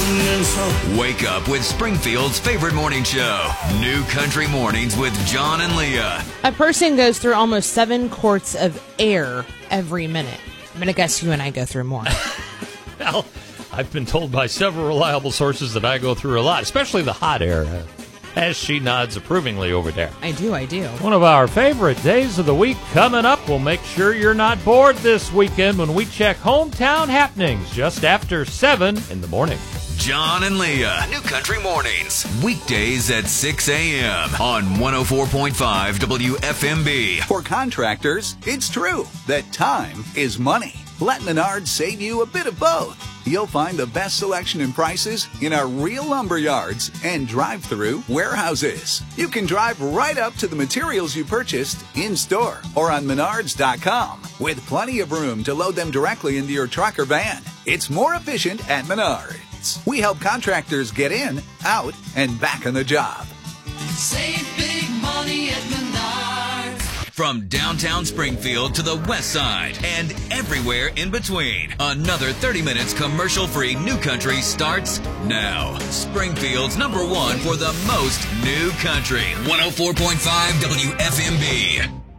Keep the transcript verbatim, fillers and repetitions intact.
And so Wake up with Springfield's favorite morning show, New Country Mornings with John and Leah. A person goes through almost seven quarts of air every minute. I'm going to guess you and I go through more. Well, I've been told by several reliable sources that I go through a lot, especially the hot air, uh, as she nods approvingly over there. I do, I do. One of our favorite days of the week coming up. We'll make sure you're not bored this weekend when we check hometown happenings just after seven in the morning. John and Leah, New Country Mornings, weekdays at six a.m. on one oh four point five W F M B. For contractors, it's true that time is money. Let Menards save you a bit of both. You'll find the best selection and prices in our real lumber yards and drive-through warehouses. You can drive right up to the materials you purchased in-store or on menards dot com with plenty of room to load them directly into your truck or van. It's more efficient at Menards. We help contractors get in, out, and back on the job. save big money at Menards. From downtown Springfield to the west side and everywhere in between, another thirty minutes commercial-free New Country starts now. Springfield's number one for the most New Country, one oh four point five W F M B.